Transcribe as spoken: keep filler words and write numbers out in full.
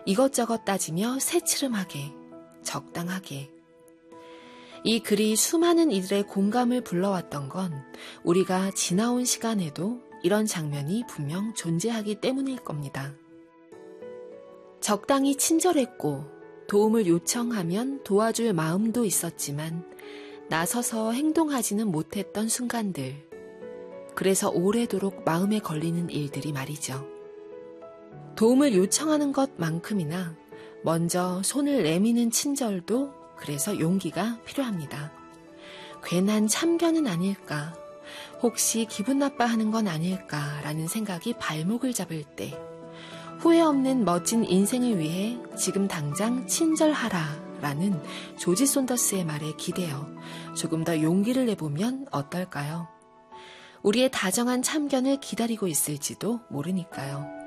이것저것 따지며 새치름하게, 적당하게. 이 글이 수많은 이들의 공감을 불러왔던 건 우리가 지나온 시간에도 이런 장면이 분명 존재하기 때문일 겁니다. 적당히 친절했고 도움을 요청하면 도와줄 마음도 있었지만 나서서 행동하지는 못했던 순간들, 그래서 오래도록 마음에 걸리는 일들이 말이죠. 도움을 요청하는 것만큼이나 먼저 손을 내미는 친절도 그래서 용기가 필요합니다. 괜한 참견은 아닐까, 혹시 기분 나빠하는 건 아닐까라는 생각이 발목을 잡을 때 후회 없는 멋진 인생을 위해 지금 당장 친절하라라는 조지 손더스의 말에 기대어 조금 더 용기를 내보면 어떨까요? 우리의 다정한 참견을 기다리고 있을지도 모르니까요.